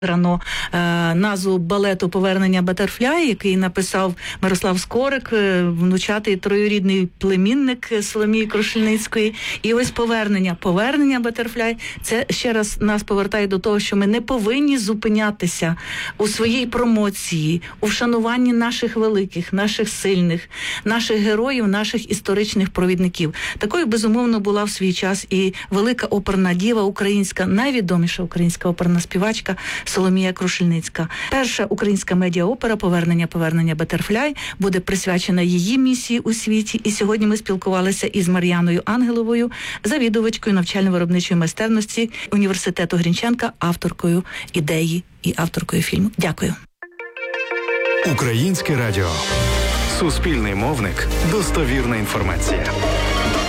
назву балету «Повернення Батерфляй», який написав Мирослав Скорик, внучатий троюрідний племінник Соломії Крушельницької. І ось повернення Батерфляй, це ще раз нас повертає до того, що ми не повинні зупинятися у своїй промоції, у вшануванні наших великих, наших сильних, наших героїв, наших історичних провідників. Такою, безумовно, була в свій час і велика оперна діва українська, найвідоміша українська оперна співачка Соломія Крушельницька. Перша українська медіаопера «Повернення Батерфляй» буде присвячена її місії у світі. І сьогодні ми спілкувалися із Мар'яною Ангеловою, завідувачкою навчально-виробничої майстерності університету Грінченка, авторкою ідеї і авторкою фільму. Дякую. Українське радіо. Суспільний мовник. Достовірна інформація.